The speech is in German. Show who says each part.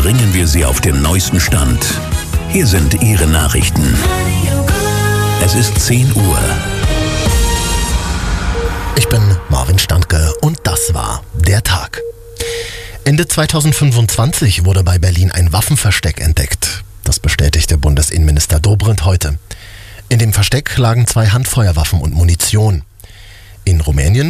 Speaker 1: bringen wir Sie auf den neuesten Stand. Hier sind Ihre Nachrichten. Es ist 10 Uhr.
Speaker 2: Ich bin Marvin Standke und das war der Tag. Ende 2025 wurde bei Berlin ein Waffenversteck entdeckt. Das bestätigte Bundesinnenminister Dobrindt heute. In dem Versteck lagen 2 Handfeuerwaffen und Munition. In Rumänien